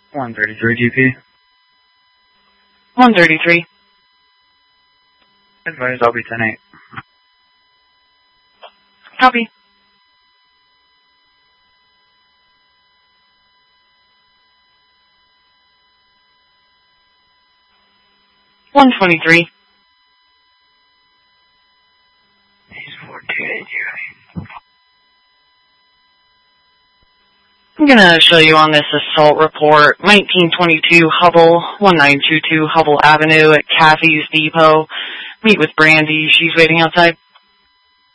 133 GP. 133. Advise, I'll be 10-8. Copy. One 23. He's 14. I'm going to show you on this assault report, 1922 Hubble, 1922 Hubble Avenue at Kathy's Depot. Meet with Brandy. She's waiting outside.